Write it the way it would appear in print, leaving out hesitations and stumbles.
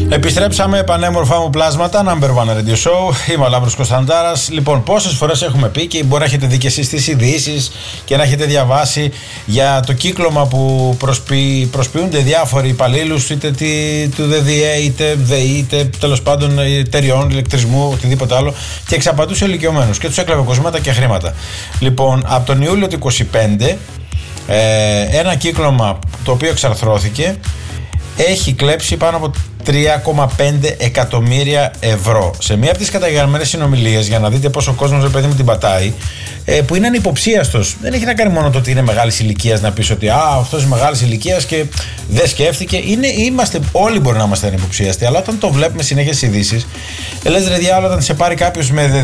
Επιστρέψαμε, πανέμορφα μου πλάσματα, number one radio show. Είμαι ο Λάμπρος Κωνσταντάρας. Λοιπόν, πόσες φορές έχουμε πει και μπορεί να έχετε δει και εσείς τις ειδήσεις και να έχετε διαβάσει για το κύκλωμα που προσποιούνται διάφοροι υπαλλήλους, είτε του ΔΔΕ, είτε ΔΕΗ, είτε τέλος πάντων εταιριών ηλεκτρισμού, οτιδήποτε άλλο, και εξαπατούσε ηλικιωμένους και τους έκλεβε κοσμήματα και χρήματα. Λοιπόν, από τον Ιούλιο του 2025, ένα κύκλωμα το οποίο εξαρθρώθηκε έχει κλέψει πάνω από 3,5 εκατομμύρια ευρώ. Σε μία από τις καταγεγραμμένες συνομιλίες, για να δείτε πόσο ο κόσμος, ρε παιδί μου, την πατάει, που είναι ανυποψίαστος. Δεν έχει να κάνει μόνο το ότι είναι μεγάλης ηλικίας, να πεις ότι αυτός είναι μεγάλης ηλικίας και δεν σκέφτηκε. Όλοι μπορεί να είμαστε ανυποψίαστοι, αλλά όταν το βλέπουμε συνέχεια στις ειδήσεις, λες ρε διάολο, όταν σε πάρει κάποιος με